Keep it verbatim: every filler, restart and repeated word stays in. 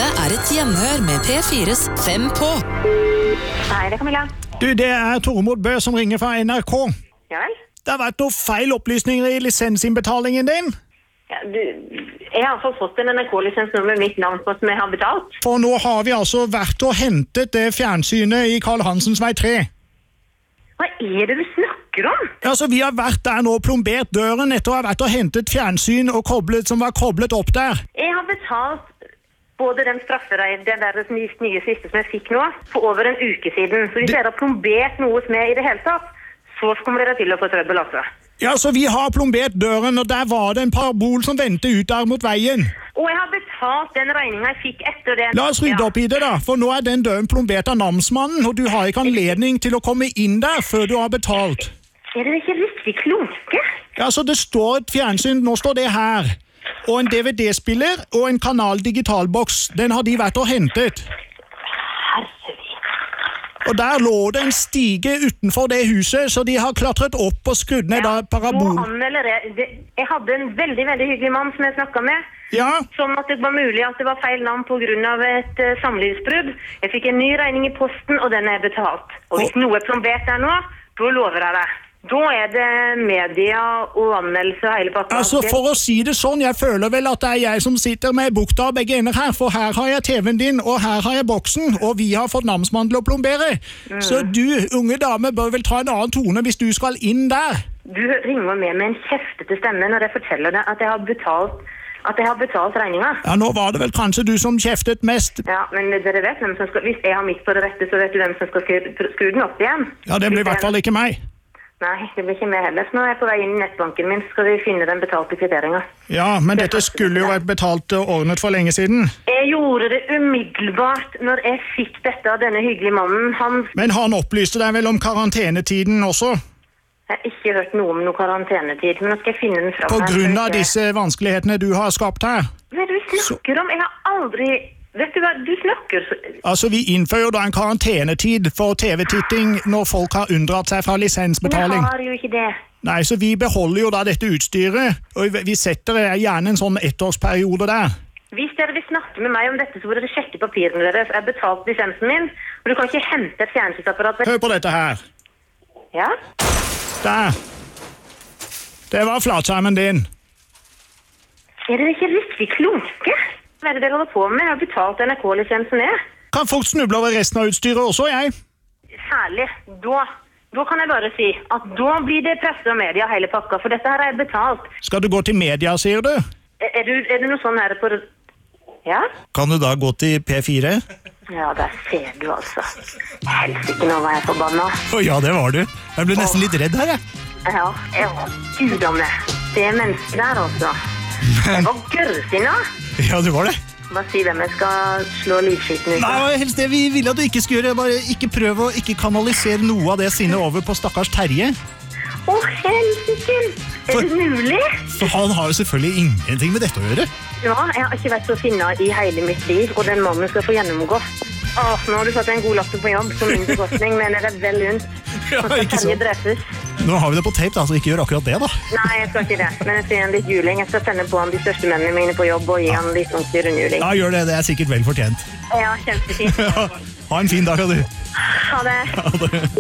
Dette er et gjenhør med P fires Fem på. Hei, det er Camilla. Du, det er Tormod Bø som ringer fra N R K. Ja vel? Det har vært noen feil opplysninger i lisensinnbetalingen din. Ja, du, jeg har altså fått en N R K-lisensnummer med mitt navn på som jeg har betalt. For nå har vi altså vært og hentet det fjernsynet i Karl Hansens vei tre. Hva er det du snakker om? Altså, vi har vært der nå og plombert døren etter å ha vært og hentet fjernsyn og koblet, som var koblet opp der. Jeg har betalt både den straffereid, den der nye, nye siste som jeg fikk nå, for over en uke siden. Så hvis Det- dere har plombert noe som er i det hele tatt, så kommer dere til å få trøbbel altså. Ja, så vi har plombert døren, og der var det en parabol som vendte ut der mot veien. Og jeg har betalt den regningen jeg fikk etter det. La oss rydde Ja. opp i det da, for nå er den døren plombert av namsmannen, og du har ikke anledning til å komme inn der før du har betalt. Er dere ikke riktig kloke? Ja, så det står et fjernsyn, nå står det her, og en D V D-spiller og en kanal digitalboks, den har de vært og hentet. Herregud. Og der lå det en stige utenfor det huset, så de har klatret opp og skrudd ned da parabol. Nå anmelder jeg. Det- Jeg hadde en veldig, veldig hyggelig mann som jeg snakket med. Ja, Sånn at det var mulig at det var feil navn på grunn av et uh, samlivsbrudd. Jeg fikk en ny regning i posten, og den er betalt. Og hvis noe er plombert der nå, da lover jeg det. Da er det media og anmeldelse og hele pakka. altså for å si det sånn, jeg føler vel at det er jeg som sitter med bukta av begge ender her, for her har jeg T V-en din, og her har jeg boksen, og vi har fått namsmann til å plombere. Så du, unge dame, bør vel ta en annen tone hvis du skal inn der. Du ringer med med en kjeftete stemme når jeg forteller deg at jeg har betalt, at jeg har betalt regninga. Ja, nå var det vel kanskje du som kjeftet mest. Ja, men dere vet hvem som skal, hvis jeg har mitt på det rette, så vet du hvem som skal skru, skru den opp igjen. Ja, det blir i hvert fall ikke meg. Nei, det blir ikke med heller. Så nå er jeg på vei inn i nettbanken min, så skal vi finne den betalte kvitteringen. Ja, men dette skulle jo vært betalt og ordnet for lenge siden. Jeg gjorde det umiddelbart når jeg fikk dette av denne hyggelige mannen. Han Men han opplyste deg vel om karantenetiden også? jeg har ikke hørt noe om noe karantenetid, men nå skal jeg finne den fram. På her, grunn så av ikke- disse vanskelighetene du har skapt her. Hva er det du snakker om? Jeg har aldri... Vet du hva, du snakker så... Altså, vi innfører da en karantenetid for T V-titting når folk har unndratt seg fra Men jeg lisensbetaling. har jo ikke det. Nei, så vi beholder jo da dette utstyret, og vi setter gjerne en sånn ettårsperiode der. Hvis dere vil snakke med meg om dette, så må dere sjekke papirene deres. Jeg har betalt lisensen min, og du kan ikke hente et fjernsynsapparat. Hør på dette her. Ja? Der. Det var flatskjermen din. Er dere ikke riktig kloke? Hva er det dere holder på med? Jeg har betalt N R K-lisensen ned. Kan fort snuble over resten av utstyret også, jeg. Særlig. Da, da kan jeg bare si at da blir det presse og media hele pakka, for dette her er betalt. Skal du gå til media, sier du? Er, er, du, er det noe sånn her på... Ja? Kan du da gå til P fire? Ja, der ser du altså. Helsike, nå var jeg forbanna. Å ja, det var du. Jeg ble nesten litt redd her, jeg. Ja, ja, gud om det. Det mennesket der altså. Jeg var gørrsinna. Ja, du var det. Bare si hvem jeg skal slå livskiten ut Nei, av. det var helst det vi ville at du ikke skulle gjøre. Bare ikke prøve å ikke kanalisere noe av det sinnet over på stakkars Terje. Å, helsike! Er For- det mulig? For han har jo selvfølgelig ingenting med dette å gjøre. Ja, jeg har ikke vært så finna i hele mitt liv, og den mannen skal få gjennomgå. Åh, nå har du fått en god latter på jobb, som min bekostning, men det er vel lunt. Ja, Nå skal ikke Terje sant. drepes. Nå har vi det på tape, da, så ikke gjør akkurat det, da. Nei, jeg skal ikke det, men jeg skal gi han litt juling. Jeg skal sende på han de største mennene mine på jobb og gi han litt ordentlig rundjuling. Ja, gjør det. Det er sikkert vel fortjent. Ja, kjempefint. Ja, ha en fin dag, da, du. Ha det. Ha det.